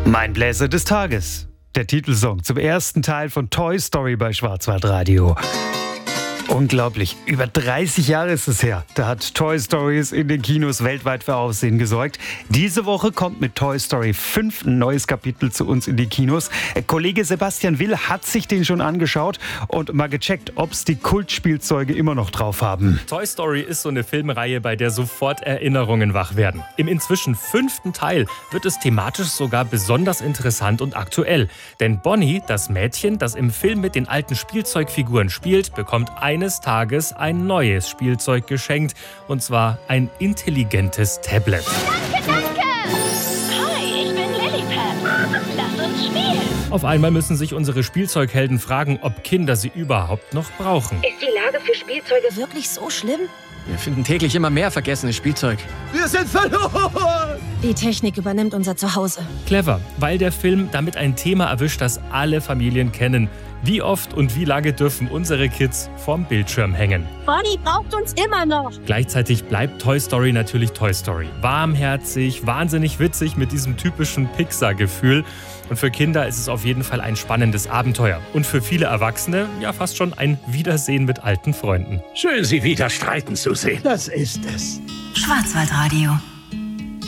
Mein Bläser des Tages. Der Titelsong zum ersten Teil von Toy Story bei Schwarzwaldradio. Unglaublich, über 30 Jahre ist es her. Da hat Toy Stories in den Kinos weltweit für Aufsehen gesorgt. Diese Woche kommt mit Toy Story 5 ein neues Kapitel zu uns in die Kinos. Kollege Sebastian Will hat sich den schon angeschaut und mal gecheckt, ob es die Kultspielzeuge immer noch drauf haben. Toy Story ist so eine Filmreihe, bei der sofort Erinnerungen wach werden. Im inzwischen 5. Teil wird es thematisch sogar besonders interessant und aktuell. Denn Bonnie, das Mädchen, das im Film mit den alten Spielzeugfiguren spielt, bekommt eines Tages ein neues Spielzeug geschenkt. Und zwar ein intelligentes Tablet. Danke! Hi, ich bin Lilliput. Lass uns spielen. Auf einmal müssen sich unsere Spielzeughelden fragen, ob Kinder sie überhaupt noch brauchen. Ist die Lage für Spielzeuge wirklich so schlimm? Wir finden täglich immer mehr vergessenes Spielzeug. Wir sind verloren! Die Technik übernimmt unser Zuhause. Clever, weil der Film damit ein Thema erwischt, das alle Familien kennen. Wie oft und wie lange dürfen unsere Kids vorm Bildschirm hängen? Bonnie braucht uns immer noch. Gleichzeitig bleibt Toy Story natürlich Toy Story. Warmherzig, wahnsinnig witzig mit diesem typischen Pixar-Gefühl. Und für Kinder ist es auf jeden Fall ein spannendes Abenteuer. Und für viele Erwachsene ja fast schon ein Wiedersehen mit alten Freunden. Schön, Sie wieder streiten zu sehen. Das ist es. Schwarzwaldradio.